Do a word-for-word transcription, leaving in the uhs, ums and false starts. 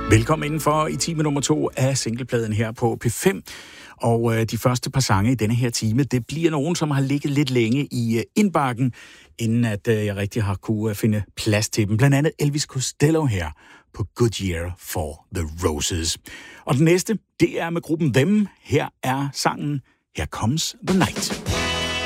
Velkommen indenfor i time nummer to af singlepladen her på P fem. Og øh, de første par sange i denne her time, det bliver nogen, som har ligget lidt længe i øh, indbakken, inden at øh, jeg rigtig har kunne øh, finde plads til dem. Blandt andet Elvis Costello her på Good Year for the Roses. Og den næste, det er med gruppen Them. Her er sangen Here Comes the Night.